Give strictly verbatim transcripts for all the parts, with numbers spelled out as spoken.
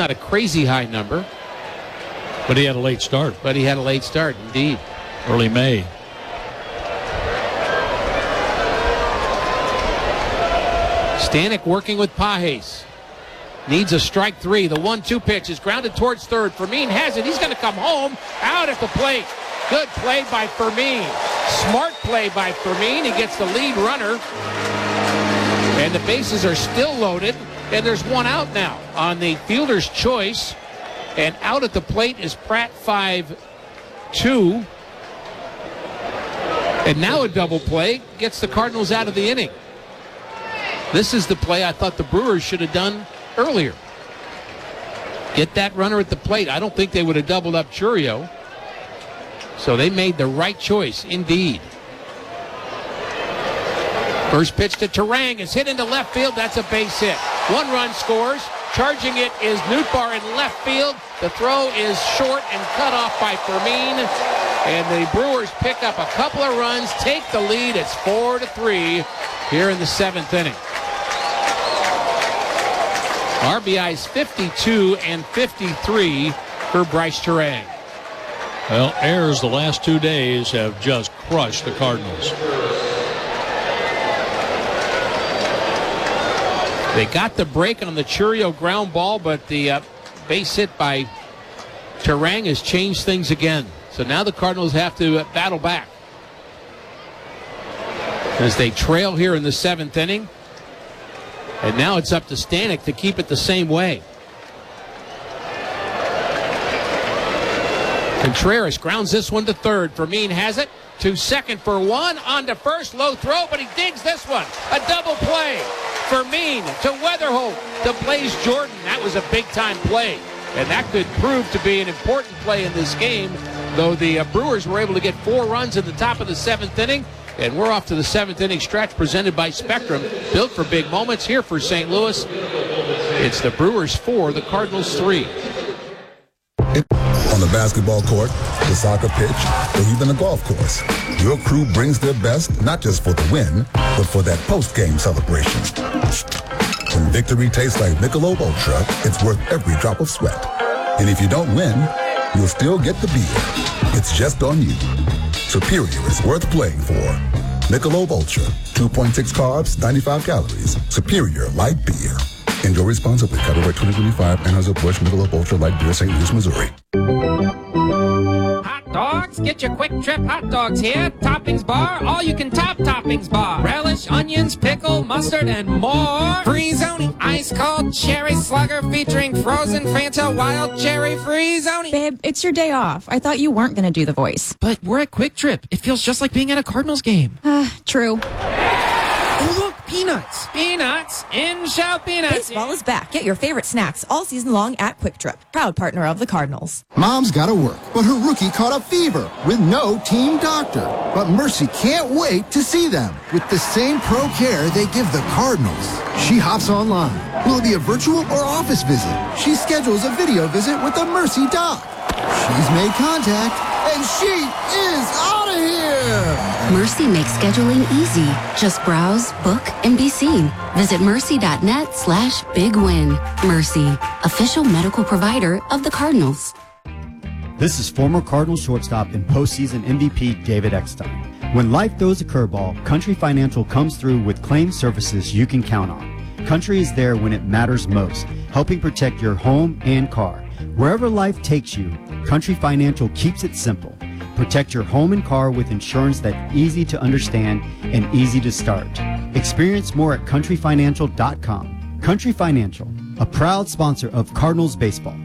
not a crazy high number. But he had a late start. But he had a late start, indeed. Early May. Stanek working with Pages. Needs a strike three. The one two pitch is grounded towards third. Fermin has it. He's going to come home. Out at the plate. Good play by Fermin. Smart play by Fermin. He gets the lead runner. And the bases are still loaded. And there's one out now on the fielder's choice. And out at the plate is Pratt five two. And now a double play gets the Cardinals out of the inning. This is the play I thought the Brewers should have done earlier. Get that runner at the plate. I don't think they would have doubled up Chourio. So they made the right choice, indeed. First pitch to Turang is hit into left field. That's a base hit. One run scores. Charging it is Nootbaar in left field. The throw is short and cut off by Fermin. And the Brewers pick up a couple of runs, take the lead. It's four to three here in the seventh inning. R B Is fifty-two and fifty-three for Bryce Turang. Well, errors the last two days have just crushed the Cardinals. They got the break on the Chourio ground ball, but the uh, base hit by Turang has changed things again. So now the Cardinals have to uh, battle back as they trail here in the seventh inning. And now it's up to Stanek to keep it the same way. Contreras grounds this one to third. Fermin has it to second for one. On to first. Low throw, but he digs this one. A double play. Fermin to Weatherholt to Blaze Jordan. That was a big-time play. And that could prove to be an important play in this game, though the uh, Brewers were able to get four runs in the top of the seventh inning. And we're off to the seventh inning stretch presented by Spectrum, built for big moments here for Saint Louis. It's the Brewers four, the Cardinals three. On the basketball court, the soccer pitch, or even the golf course, your crew brings their best not just for the win, but for that post-game celebration. When victory tastes like Michelob Ultra, it's worth every drop of sweat. And if you don't win, you'll still get the beer. It's just on you. Superior is worth playing for. Michelob Ultra, two point six carbs, ninety-five calories. Superior light beer. Enjoy responsibly. Copyright twenty twenty-five. Anheuser-Busch Michelob Ultra Light Beer, Saint Louis, Missouri. Hot dogs? Get your Quick Trip hot dogs here. Toppings bar, all you can top toppings bar. Relish, onions, pickle, mustard, and more. Free-zone, ice-cold cherry slugger featuring frozen Fanta wild cherry free-zone. Babe, it's your day off. I thought you weren't going to do the voice. But we're at Quick Trip. It feels just like being at a Cardinals game. Uh, true. Oh, look, peanuts. Peanuts. In shall peanuts. Baseball is back. Get your favorite snacks all season long at Quick Trip, proud partner of the Cardinals. Mom's got to work, but her rookie caught a fever with no team doctor. But Mercy can't wait to see them with the same pro care they give the Cardinals. She hops online. Will it be a virtual or office visit? She schedules a video visit with the Mercy doc. She's made contact, and she is out of here! Mercy makes scheduling easy. Just browse, book, and be seen. Visit mercy.net slash big win. Mercy, official medical provider of the Cardinals. This is former Cardinals shortstop and postseason M V P David Eckstein. When life throws a curveball, Country Financial comes through with claim services you can count on. Country is there when it matters most, helping protect your home and car. Wherever life takes you, Country Financial keeps it simple. Protect your home and car with insurance that's easy to understand and easy to start. Experience more at country financial dot com. Country Financial, a proud sponsor of Cardinals baseball.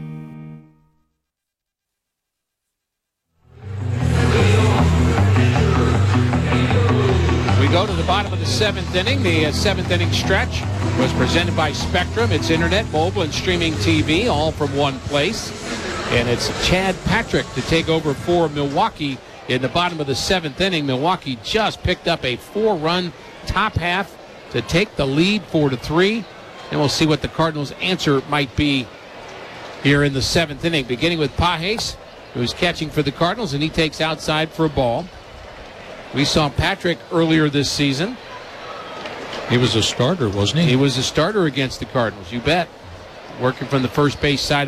We go to the bottom of the seventh inning. The uh, seventh inning stretch was presented by Spectrum. It's internet, mobile, and streaming T V, all from one place. And it's Chad Patrick to take over for Milwaukee in the bottom of the seventh inning. Milwaukee just picked up a four-run top half to take the lead four to three. And we'll see what the Cardinals' answer might be here in the seventh inning, beginning with Pages, who's catching for the Cardinals, and he takes outside for a ball. We saw Patrick earlier this season. He was a starter, wasn't he? He was a starter against the Cardinals, you bet. Working from the first base side